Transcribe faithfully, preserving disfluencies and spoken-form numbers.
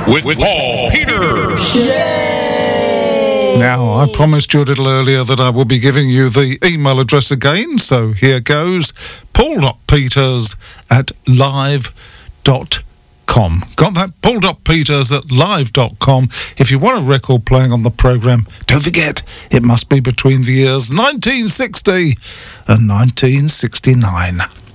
with, with Paul Peters. Yay! Now, I promised you a little earlier that I will be giving you the email address again, so here goes. paul.peters at live dot com. Got that? paul.peters at live dot com. If you want a record playing on the programme, don't forget, it must be between the years nineteen sixty and nineteen sixty-nine.